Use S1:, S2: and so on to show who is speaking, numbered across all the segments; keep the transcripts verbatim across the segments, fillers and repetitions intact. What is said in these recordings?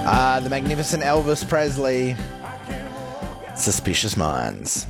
S1: Ah, the magnificent Elvis Presley. Suspicious Minds.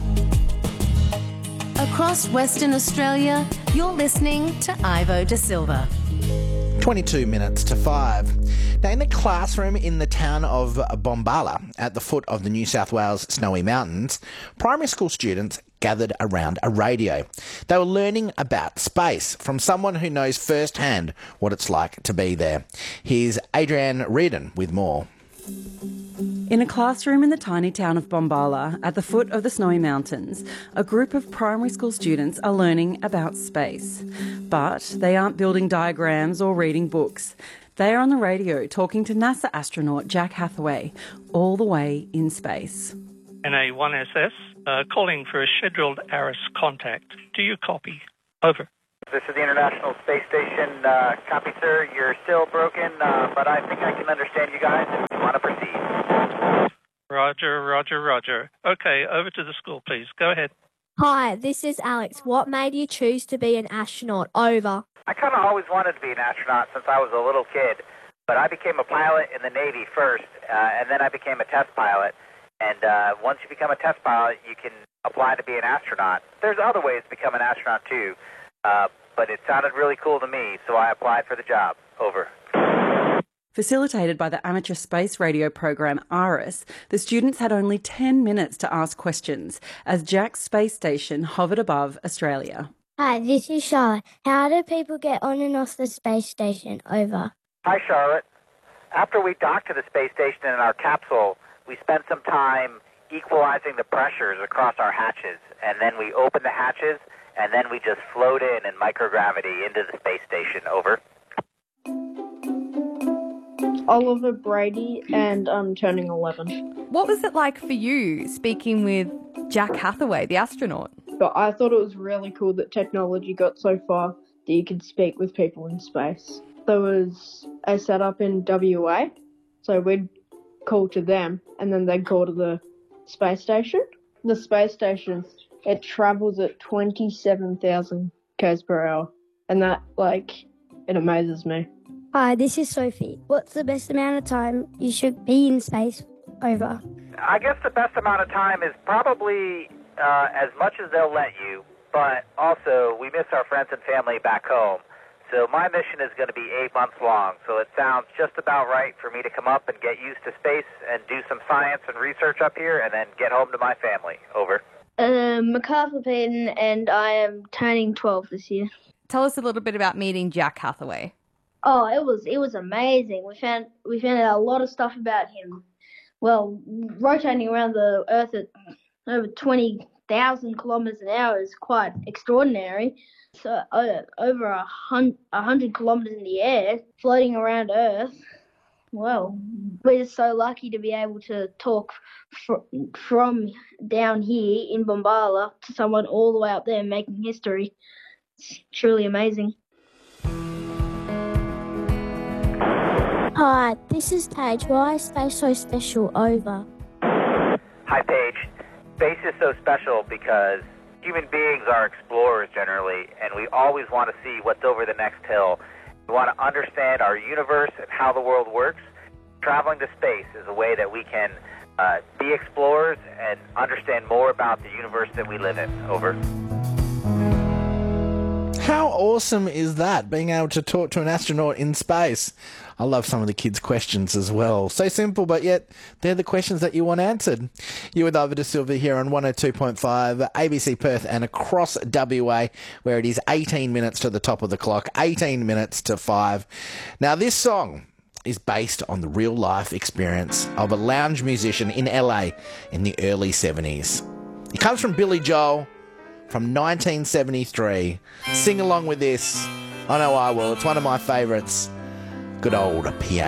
S2: Across Western Australia, you're listening to Ivo Da Silva.
S1: twenty-two minutes to five. Now, in the classroom in the town of Bombala, at the foot of the New South Wales Snowy Mountains, primary school students gathered around a radio. They were learning about space from someone who knows firsthand what it's like to be there. Here's Adrienne Reardon with more.
S3: In a classroom in the tiny town of Bombala, at the foot of the Snowy Mountains, a group of primary school students are learning about space. But they aren't building diagrams or reading books. They are on the radio talking to NASA astronaut Jack Hathaway, all the way in space.
S4: N A one S S, uh, calling for a scheduled A R I S contact. Do you copy? Over.
S5: This is the International Space Station. Uh, copy, sir. You're still broken, uh, but I think I can understand you guys if you want to proceed.
S4: Roger, roger, roger. Okay, over to the school, please. Go ahead.
S6: Hi, this is Alex. What made you choose to be an astronaut? Over.
S5: I kind of always wanted to be an astronaut since I was a little kid, but I became a pilot in the Navy first, uh, and then I became a test pilot. And uh, once you become a test pilot, you can apply to be an astronaut. There's other ways to become an astronaut, too. Uh, but it sounded really cool to me, so I applied for the job. Over.
S3: Facilitated by the amateur space radio program A R I S, the students had only ten minutes to ask questions as Jack's space station hovered above Australia.
S6: Hi, this is Charlotte. How do people get on and off the space station? Over.
S5: Hi, Charlotte. After we docked to the space station in our capsule, we spent some time equalizing the pressures across our hatches, and then we opened the hatches, and then we just float in in microgravity into the space station. Over.
S7: Oliver Brady, and I'm turning eleven.
S8: What was it like for you speaking with Jack Hathaway, the astronaut?
S7: But I thought it was really cool that technology got so far that you could speak with people in space. There was a setup in W A, so we'd call to them, and then they'd call to the space station. The space station, it travels at twenty-seven thousand k's per hour, and that, like, it amazes me.
S6: Hi, this is Sophie. What's the best amount of time you should be in space? Over.
S5: I guess the best amount of time is probably uh, as much as they'll let you, but also we miss our friends and family back home. So my mission is going to be eight months long, so it sounds just about right for me to come up and get used to space and do some science and research up here and then get home to my family. Over.
S7: Uh, MacArthur Payton, and I am turning twelve this year.
S8: Tell us a little bit about meeting Jack Hathaway.
S7: Oh, it was it was amazing. We found we found out a lot of stuff about him. Well, rotating around the Earth at over twenty thousand kilometers an hour is quite extraordinary. So uh, over a hundred a hundred kilometers in the air, floating around Earth. Well, we're just so lucky to be able to talk fr- from down here in Bombala to someone all the way up there making history. It's truly amazing.
S6: Hi, this is Paige. Why is space so special? Over.
S5: Hi, Paige. Space is so special because human beings are explorers generally, and we always want to see what's over the next hill. We want to understand our universe and how the world works. Traveling to space is a way that we can uh, be explorers and understand more about the universe that we live in. Over.
S1: How awesome is that, being able to talk to an astronaut in space? I love some of the kids' questions as well. So simple, but yet they're the questions that you want answered. You with Ivo Da Silva here on one oh two point five, A B C Perth and across W A, where it is eighteen minutes to the top of the clock, eighteen minutes to five. Now, this song is based on the real-life experience of a lounge musician in L A in the early seventies. It comes from Billy Joel from nineteen seventy-three. Sing along with this. I know I will. It's one of my favourites. Good old piano.